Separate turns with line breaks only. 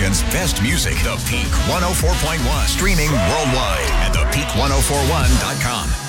region's best music. The Peak 104.1. Streaming worldwide at thepeak1041.com.